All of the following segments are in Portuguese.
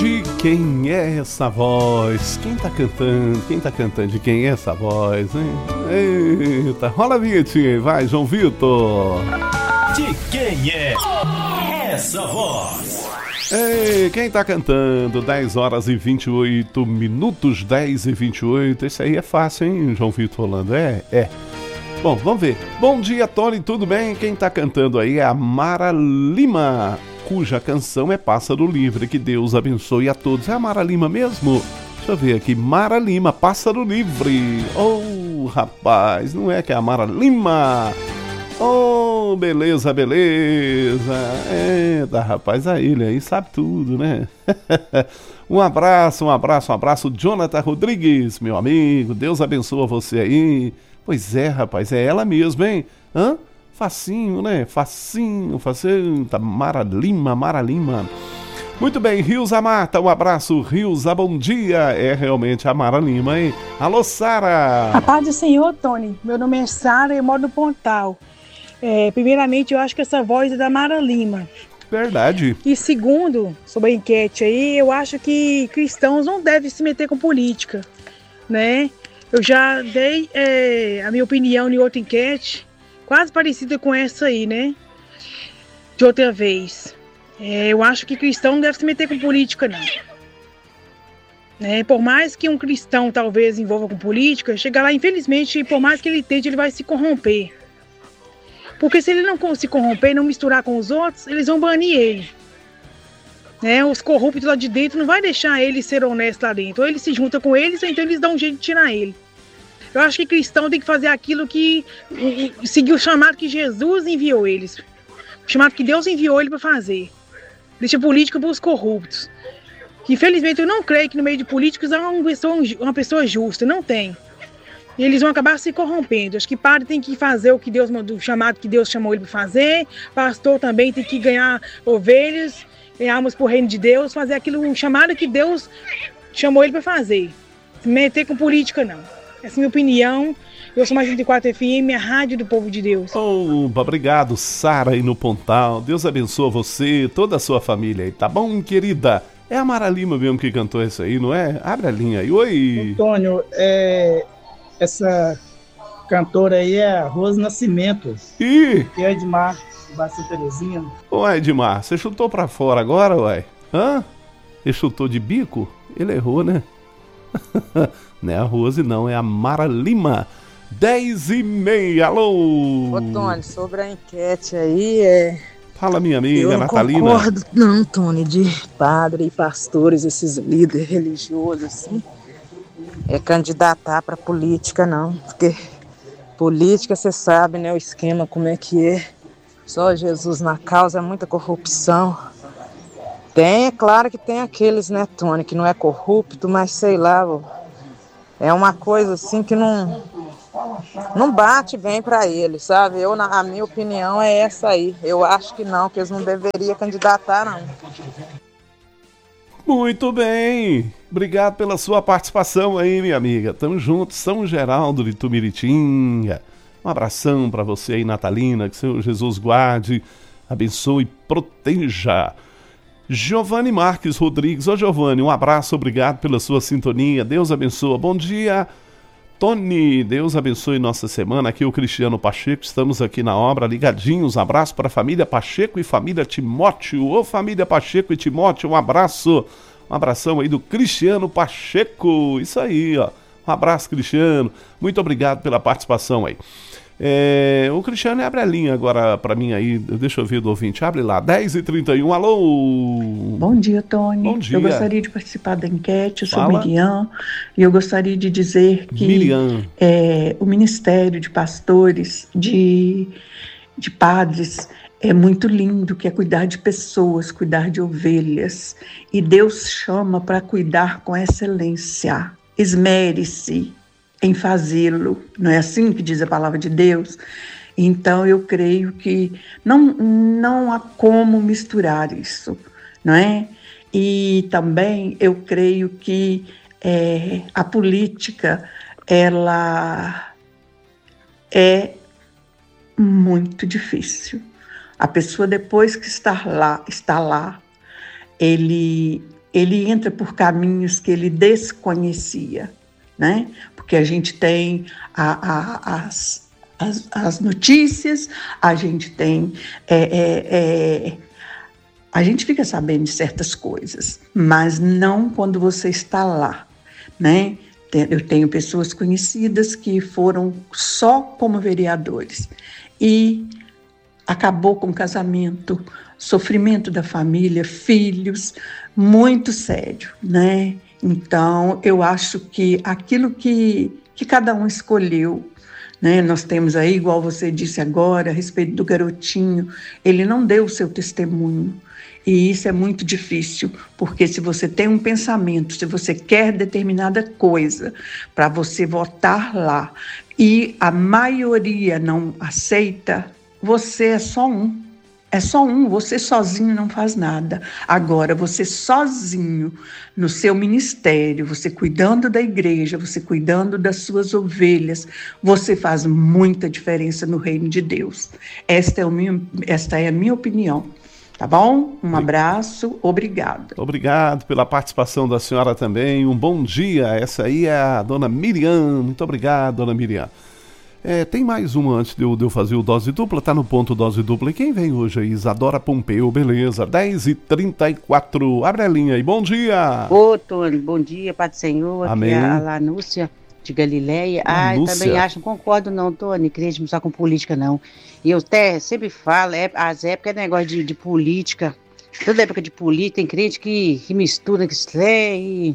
De quem é essa voz? Quem tá cantando? Quem tá cantando? De quem é essa voz, hein? Eita, rola a vinhetinha aí, vai, João Vitor. De quem é essa voz? Ei, quem tá cantando? 10 horas e 28 minutos, 10 e 28. Esse aí é fácil, hein, João Vitor Holanda? É. Bom, vamos ver. Bom dia, Tony, tudo bem? Quem tá cantando aí é a Mara Lima, cuja canção é Pássaro Livre. Que Deus abençoe a todos. É a Mara Lima mesmo? Deixa eu ver aqui. Mara Lima, Pássaro Livre. Oh, rapaz, não é que é a Mara Lima? Oh, beleza. Eita, rapaz, a ele aí sabe tudo, né? Um abraço, Jonathan Rodrigues, meu amigo. Deus abençoe você aí. Pois é, rapaz, é ela mesmo, hein? Hã? Facinho, né? Facinho. Tá, Mara Lima. Muito bem, Rilza Mata, um abraço, Rilza, bom dia. É realmente a Mara Lima, hein? Alô, Sara. A paz do Senhor, Tony. Meu nome é Sara e eu moro no Pontal. Primeiramente, eu acho que essa voz é da Mara Lima. Verdade. E segundo, sobre a enquete aí, eu acho que cristãos não devem se meter com política, né? Eu já dei a minha opinião em outra enquete, quase parecida com essa aí, né? De outra vez. Eu acho que cristão não deve se meter com política, não. Né? Por mais que um cristão talvez envolva com política, chegar lá, infelizmente, por mais que ele tente, ele vai se corromper. Porque se ele não se corromper e não misturar com os outros, eles vão banir ele. Né? Os corruptos lá de dentro não vai deixar ele ser honesto lá dentro. Ou ele se junta com eles, ou então eles dão um jeito de tirar ele. Eu acho que cristão tem que fazer aquilo que... seguir o chamado que Jesus enviou eles. O chamado que Deus enviou ele para fazer. Deixa política para os corruptos. Infelizmente eu não creio que no meio de políticos há uma pessoa justa. Não tem. E eles vão acabar se corrompendo. Acho que padre tem que fazer o que Deus mandou, o chamado que Deus chamou ele para fazer. Pastor também tem que ganhar ovelhas, almas para o reino de Deus, fazer aquilo, um chamado que Deus chamou ele para fazer. Se meter com política, não. Essa é a minha opinião. Eu sou mais 24 FM, a rádio do povo de Deus. Obrigado, Sara aí no Pontal. Deus abençoe você, toda a sua família aí, tá bom, querida? É a Mara Lima mesmo que cantou isso aí, não é? Abre a linha aí. Oi! Antônio, essa cantora aí é a Rose Nascimento. Ih! Que é Edmar, Bacia Terezinha. Ô, Edmar, você chutou pra fora agora, uai? Hã? Ele chutou de bico? Ele errou, né? Não é a Rose, não, é a Mara Lima. 10h30, alô! Ô, Tony, sobre a enquete aí, Fala, minha amiga, eu não Natalina. concordo, não, Tony, de padre e pastores, esses líderes religiosos, assim, candidatar pra política, não. Porque política, você sabe, né, o esquema, como é que é. Só Jesus na causa, é muita corrupção. É claro que tem aqueles, né, Tony, que não é corrupto, mas sei lá, é uma coisa assim que não bate bem para eles, sabe? A minha opinião é essa aí. Eu acho que não, que eles não deveriam candidatar, não. Muito bem. Obrigado pela sua participação aí, minha amiga. Tamo junto, São Geraldo de Tumiritinga. Um abração para você aí, Natalina. Que o Senhor Jesus guarde, abençoe e proteja. Giovanni Marques Rodrigues. Ô, Giovanni, um abraço, obrigado pela sua sintonia. Deus abençoe. Bom dia, Tony. Deus abençoe nossa semana. Aqui é o Cristiano Pacheco. Estamos aqui na obra, ligadinhos. Abraço para a família Pacheco e família Timóteo. Ô, família Pacheco e Timóteo, um abraço. Um abração aí do Cristiano Pacheco. Isso aí, ó. Um abraço, Cristiano. Muito obrigado pela participação aí. O Cristiano abre a linha agora para mim aí. Deixa eu ver do ouvinte. Abre lá, 10h31. Alô? Bom dia, Tony. Bom dia. Eu gostaria de participar da enquete. Eu sou Miriam. E eu gostaria de dizer que o Ministério de Pastores, de padres, é muito lindo, que é cuidar de pessoas, cuidar de ovelhas. E Deus chama para cuidar com excelência. Esmere-se em fazê-lo, não é assim que diz a palavra de Deus? Então eu creio que não há como misturar isso, não é? E também eu creio que a política, ela é muito difícil. A pessoa, depois que está lá, ele ele entra por caminhos que ele desconhecia, né? Porque a gente tem as notícias, a gente tem... a gente fica sabendo de certas coisas, mas não quando você está lá, né? Eu tenho pessoas conhecidas que foram só como vereadores e acabou com o casamento, sofrimento da família, filhos, muito sério, né? Então, eu acho que aquilo que cada um escolheu, né? Nós temos aí, igual você disse agora, a respeito do garotinho, ele não deu o seu testemunho. E isso é muito difícil, porque se você tem um pensamento, se você quer determinada coisa para você votar lá e a maioria não aceita, você é só um. É só um, você sozinho não faz nada. Agora, você sozinho, no seu ministério, você cuidando da igreja, você cuidando das suas ovelhas, você faz muita diferença no reino de Deus. Esta é a minha opinião. Tá bom? Um abraço, obrigado. Obrigado pela participação da senhora também. Um bom dia. Essa aí é a dona Miriam. Muito obrigado, dona Miriam. Tem mais uma antes de eu fazer o Dose Dupla. Tá no ponto Dose Dupla. E quem vem hoje aí? Isadora Pompeu, beleza. 10h34. Abre a linha aí. Bom dia. Ô, Tony, bom dia, Pai do Senhor. Amém. Aqui é a Lanúcia de Galileia. Eu também acho, não concordo não, Tony, crente não está com política não. E eu até sempre falo, as épocas é negócio de política, toda época de política, tem crente que mistura, que estreia,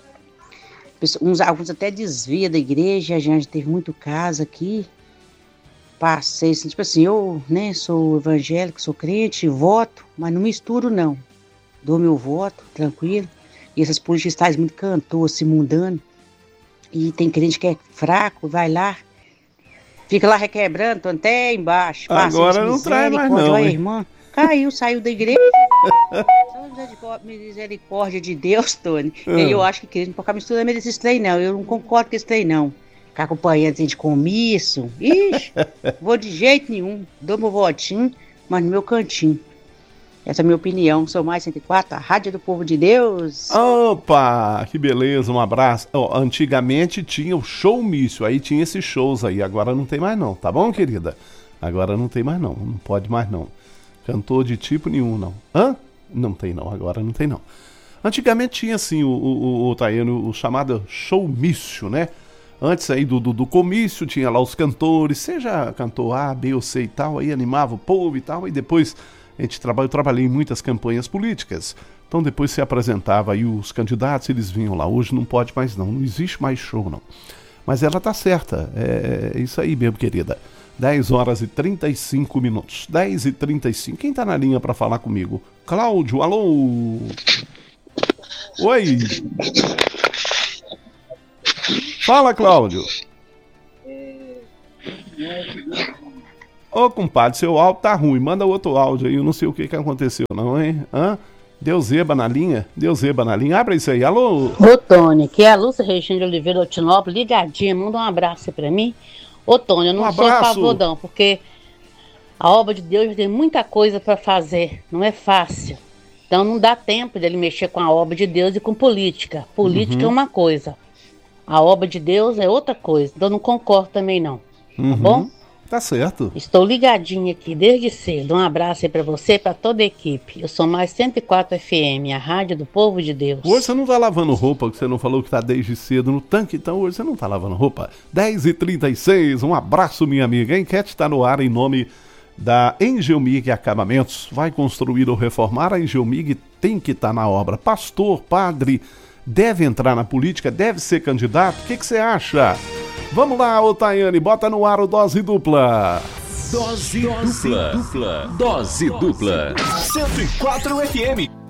alguns até desvia da igreja, a gente teve muito caso aqui, passei, assim, tipo assim, eu, né, sou evangélico, sou crente, voto, mas não misturo não, dou meu voto, tranquilo, e essas políticas tais muito cantor, se mudando, e tem crente que é fraco, vai lá, fica lá requebrando, até embaixo. Agora não traz mais não, a irmã saiu da igreja. Misericórdia de Deus, Tony. E eu acho que crente não pode ficar misturando esses trem, não. Eu não concordo com esse trem, não. Ficar acompanhando de comício. Ixi, vou de jeito nenhum. Dou meu votinho, mas no meu cantinho. Essa é a minha opinião. Sou mais 104, a Rádio do Povo de Deus. Opa, que beleza, um abraço. Antigamente tinha o showmício, aí tinha esses shows aí, agora não tem mais não, tá bom, querida? Agora não tem mais não pode mais não. Cantor de tipo nenhum, não. Não tem não, agora não tem não. Antigamente tinha assim, o Taiano, o chamado showmício, né? Antes aí do comício tinha lá os cantores, seja cantor A, B ou C e tal, aí animava o povo e tal, e depois... Eu trabalhei em muitas campanhas políticas, então depois se apresentava aí os candidatos, eles vinham lá. Hoje não pode mais não existe mais show não. Mas ela tá certa, é isso aí mesmo, querida. 10h35. 10h35. Quem tá na linha para falar comigo? Cláudio, alô? Oi. Fala, Cláudio. Ô, compadre, seu áudio tá ruim, manda outro áudio aí, eu não sei o que aconteceu não, hein? Deu zeba na linha? Abre isso aí, alô? Ô, Tony, aqui é a Lúcia Regina de Oliveira Otinópolis, ligadinha, manda um abraço aí pra mim. Ô, Tony, eu não sou a favor não, porque a obra de Deus tem muita coisa pra fazer, não é fácil. Então não dá tempo dele mexer com a obra de Deus e com política. Política é uma coisa, a obra de Deus é outra coisa, então eu não concordo também não, tá bom? Tá certo. Estou ligadinha aqui desde cedo. Um abraço aí pra você e pra toda a equipe. Eu sou mais 104 FM, a Rádio do Povo de Deus. Hoje você não tá lavando roupa, que você não falou que tá desde cedo no tanque, então hoje você não tá lavando roupa. 10h36, um abraço, minha amiga. A enquete tá no ar em nome da Engelmig Acabamentos. Vai construir ou reformar, a Engelmig tem que estar na obra. Pastor, padre, deve entrar na política, deve ser candidato? O que você acha? Vamos lá, ô Tayane, bota no ar o Dose Dupla. Dose Dupla. 104 FM.